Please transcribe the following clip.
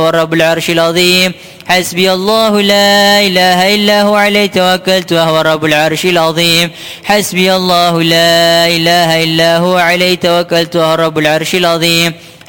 هو رب العرش العظيم. حسبي الله لا إله إلا هو عليه توكلت وهو رب العرش العظيم. حسبي الله لا إله إلا هو عليه توكلت وهو رب العرش العظيم.